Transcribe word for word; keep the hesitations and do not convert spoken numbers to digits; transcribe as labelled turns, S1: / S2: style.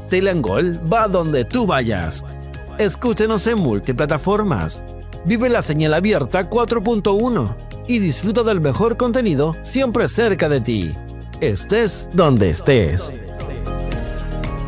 S1: Telangol va donde tú vayas. Escúchenos en multiplataformas. Vive la señal abierta cuatro punto uno y disfruta del mejor contenido siempre cerca de ti. Estés donde estés.